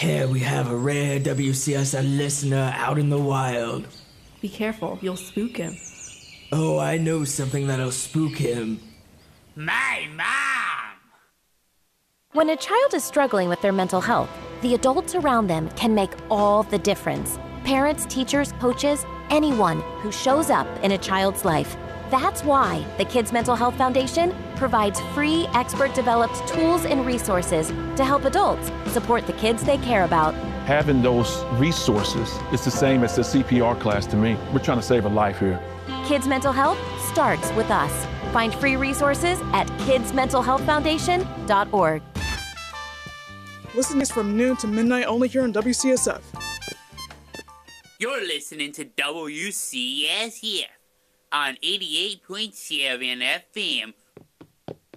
Here we have a rare WCSN listener out in the wild. Be careful, you'll spook him. Oh, I know something that'll spook him. My mom! When a child is struggling with their mental health, the adults around them can make all the difference. Parents, teachers, coaches, anyone who shows up in a child's life. That's why the Kids Mental Health Foundation provides free, expert-developed tools and resources to help adults support the kids they care about. Having those resources is the same as the CPR class to me. We're trying to save a life here. Kids Mental Health starts with us. Find free resources at kidsmentalhealthfoundation.org. Listen is from noon to midnight only here on WCSF. You're listening to WCSF on 88.7 FM,